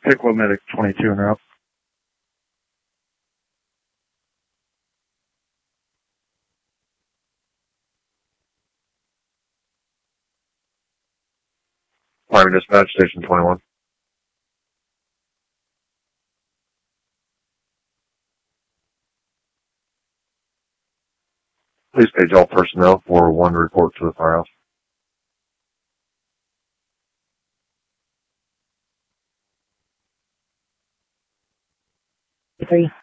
Piccolo Medic 22 and route. Fire Dispatch, Station 21. Please page all personnel for one report to the firehouse. 3.